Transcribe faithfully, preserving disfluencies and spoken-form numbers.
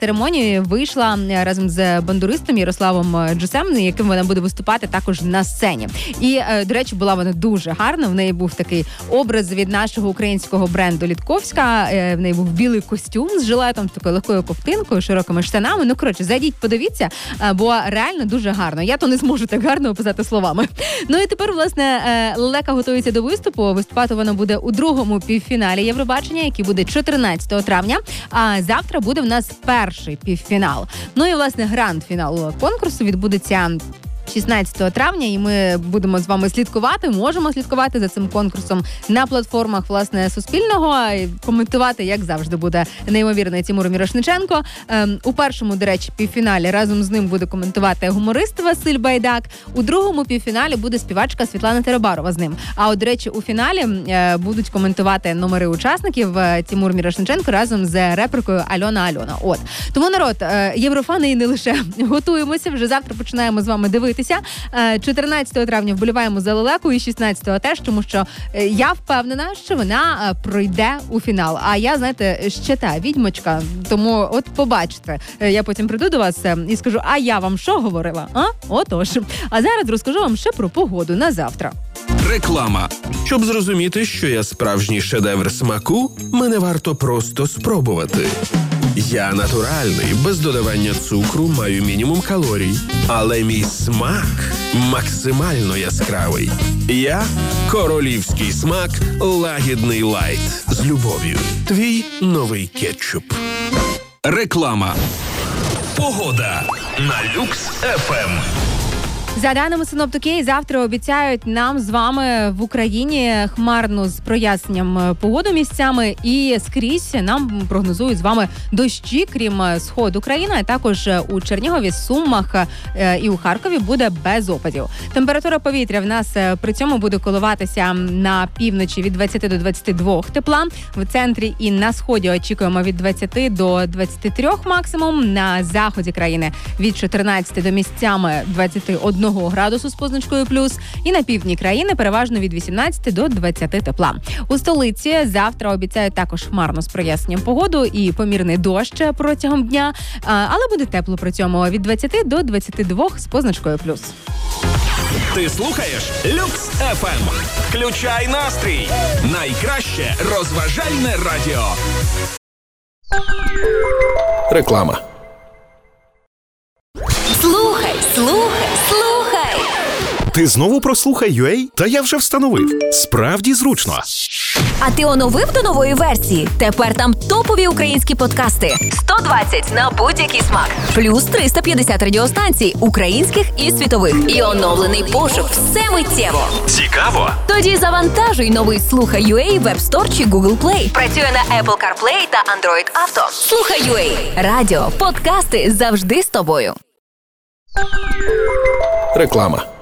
церемонію вийшла разом з бандуристом Ярославом Джусем, яким вона буде виступати також на сцені. І, до речі, була вона дуже гарна. В неї був такий образ від нашого українського бренду Літковська. В неї був білий костюм з жилетом, з такою легкою ковтинкою, широкими штанами. Ну, коротше, зайдіть, подивіться, бо реально дуже гарно. Я то не зможу так гарно описати словами. Ну і тепер, власне, Лелека готується до виступу. Виступати вона буде у другому півфіналі Євробачення, який буде чотирнадцятого травня. А завтра буде в нас перший півфінал. Ну і, власне, гранд-фінал конкурсу відбудеться шістнадцятого травня, і ми будемо з вами слідкувати, можемо слідкувати за цим конкурсом на платформах, власне, Суспільного, і коментувати, як завжди, буде неймовірний Тимур Мірошниченко. Ем, у першому, до речі, півфіналі разом з ним буде коментувати гуморист Василь Байдак. У другому півфіналі буде співачка Світлана Теребарова з ним. А от, до речі, у фіналі е, будуть коментувати номери учасників е, Тимур Мірошниченко разом з реперкою Альона Альона. От. Тому, народ, е, єврофани і не лише, готуємося, вже завтра починаємо з вами дивитися. чотирнадцятого травня вболіваємо за Лелеку і шістнадцятого теж, тому що я впевнена, що вона пройде у фінал. А я, знаєте, ще та відьмочка, тому от побачите. Я потім прийду до вас і скажу, а я вам що говорила? А? Отож. А зараз розкажу вам ще про погоду на завтра. Реклама. Щоб зрозуміти, що я справжній шедевр смаку, мене варто просто спробувати. Я натуральний, без додавання цукру, маю мінімум калорій. Але мій смак максимально яскравий. Я – королівський смак лагідний лайт. З любов'ю. Твій новий кетчуп. Реклама. Погода на Люкс еф ем. За даними синоптики, завтра обіцяють нам з вами в Україні хмарну з проясненням погоду місцями, і скрізь нам прогнозують з вами дощі, крім сходу країни, а також у Чернігові, Сумах і у Харкові буде без опадів. Температура повітря в нас при цьому буде коливатися на півночі від двадцяти до двадцяти двох тепла, в центрі і на сході очікуємо від двадцяти до двадцяти трьох максимум, на заході країни від чотирнадцяти до місцями двадцяти одного градусу з позначкою плюс, і на півдні країни переважно від вісімнадцяти до двадцяти тепла. У столиці завтра обіцяють також хмарно з проясненням погоду і помірний дощ протягом дня, але буде тепло при цьому від двадцяти до двадцяти двох з позначкою плюс. Ти слухаєш Люкс еф ем. Включай настрій. Найкраще розважальне радіо. Реклама. Слухай, слухай, слухай. Ти знову про Слухай.ua? Та я вже встановив. Справді зручно. А ти оновив до нової версії? Тепер там топові українські подкасти. сто двадцять на будь-який смак. Плюс триста п'ятдесят радіостанцій, українських і світових. І оновлений пошук. Все миттєво. Цікаво? Тоді завантажуй новий Слухай.ua в App Store чи Google Play. Працює на Apple CarPlay та Android Auto. Слухай.ua. Радіо, подкасти завжди з тобою. Реклама.